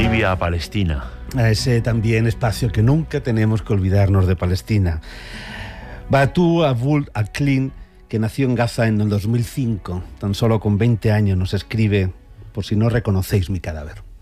Bolivia a Palestina. A ese también espacio que nunca tenemos que olvidarnos de Palestina. Batu Abul Aklin, que nació en Gaza en el 2005, tan solo con 20 años, nos escribe: por si no reconocéis mi cadáver.